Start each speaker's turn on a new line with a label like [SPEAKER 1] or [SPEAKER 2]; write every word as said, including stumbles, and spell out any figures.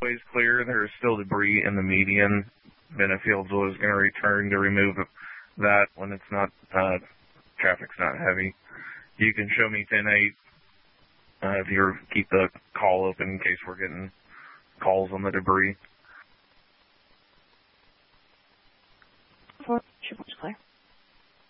[SPEAKER 1] Always clear. There's still debris in the median. Benefields was going to return to remove that when it's not, uh, traffic's not heavy. You can show me ten eight uh, if you keep the call open in case we're getting calls on the debris.
[SPEAKER 2] Four, triple clear.